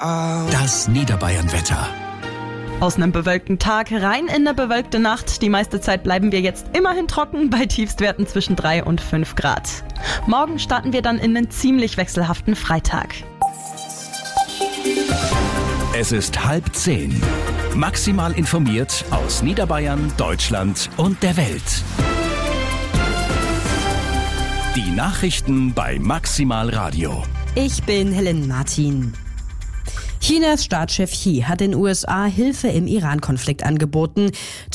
Das Niederbayern-Wetter. Aus einem bewölkten Tag rein in eine bewölkte Nacht. Die meiste Zeit bleiben wir jetzt immerhin trocken bei Tiefstwerten zwischen 3 und 5 Grad. Morgen starten wir dann in einen ziemlich wechselhaften Freitag. Es ist 9:30. Maximal informiert aus Niederbayern, Deutschland und der Welt. Die Nachrichten bei Maximal Radio. Ich bin Helen Martin. Chinas Staatschef Xi hat den USA Hilfe im Iran-Konflikt angeboten.